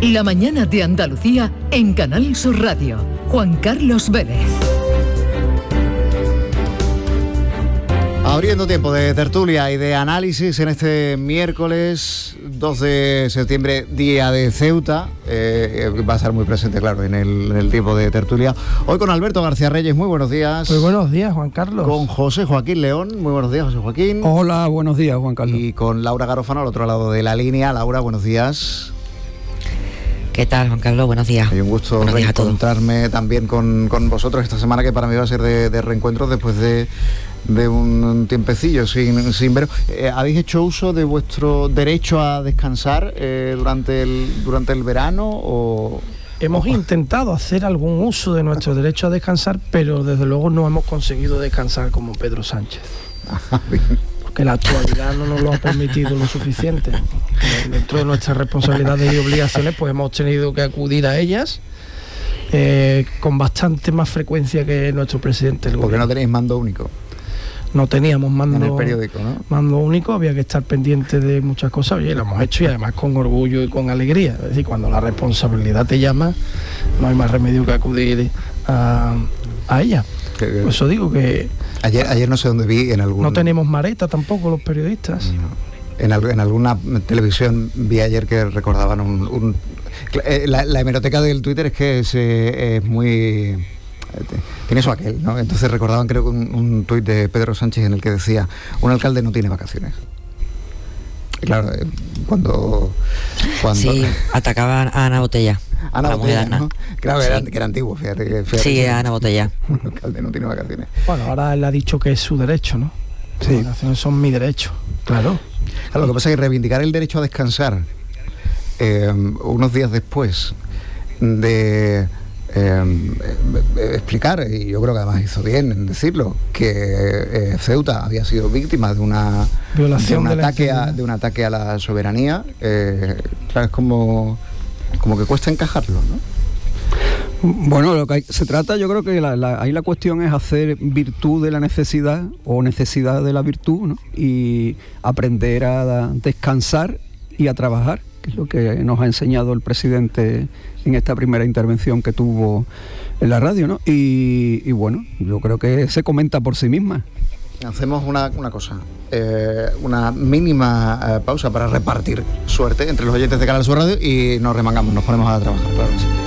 La mañana de Andalucía en Canal Sur Radio. Juan Carlos Vélez. Abriendo tiempo de tertulia y de análisis en este miércoles 2 de septiembre, día de Ceuta. Va a estar muy presente, claro, en el tiempo de tertulia. Hoy con Alberto García Reyes, muy buenos días. Muy buenos días, Juan Carlos. Con José Joaquín León, muy buenos días, José Joaquín. Hola, buenos días, Juan Carlos. Y con Laura Garofano al otro lado de la línea. Laura, buenos días. ¿Qué tal, Juan Carlos? Buenos días. Hay un gusto reencontrarme también con vosotros esta semana, que para mí va a ser de reencuentros después de un tiempecillo sin ver. ¿Habéis hecho uso de vuestro derecho a descansar durante el verano o...? Hemos intentado hacer algún uso de nuestro derecho a descansar, pero desde luego no hemos conseguido descansar como Pedro Sánchez. Porque la actualidad no nos lo ha permitido lo suficiente. Dentro de nuestras responsabilidades y obligaciones, pues hemos tenido que acudir a ellas con bastante más frecuencia que nuestro presidente del gobierno. ¿Por qué no tenéis mando único? No teníamos mando, en el periódico, ¿no? Mando único, había que estar pendiente de muchas cosas. Oye, lo hemos hecho y además con orgullo y con alegría. Es decir, cuando la responsabilidad te llama, no hay más remedio que acudir a ella. Por eso digo que... Ayer no sé dónde vi en algún... No tenemos mareta tampoco los periodistas. No. En alguna televisión vi ayer que recordaban la hemeroteca del Twitter es que es muy... tiene eso aquel, ¿no? Entonces recordaban, creo que un tuit de Pedro Sánchez en el que decía: un alcalde no tiene vacaciones. Claro, cuando sí, atacaban a Ana Botella. Ana Botella, ¿no? Claro, sí. que era antiguo, fíjate. Sí, Ana Botella. Un alcalde no tiene vacaciones. Bueno, ahora él ha dicho que es su derecho, ¿no? Sí. Las vacaciones son mi derecho. Claro. Lo que pasa es que reivindicar el derecho a descansar unos días después de explicar, y yo creo que además hizo bien en decirlo, que Ceuta había sido víctima de una violación, de un ataque a la soberanía, claro, es como que cuesta encajarlo, ¿no? Bueno, lo que se trata, yo creo que ahí la cuestión es hacer virtud de la necesidad o necesidad de la virtud, ¿no? Y aprender a descansar y a trabajar, que es lo que nos ha enseñado el presidente en esta primera intervención que tuvo en la radio, ¿no? Y bueno, yo creo que se comenta por sí misma. Hacemos una cosa, una mínima pausa para repartir suerte entre los oyentes de Canal Sur Radio y nos remangamos, nos ponemos a trabajar, claro que sí.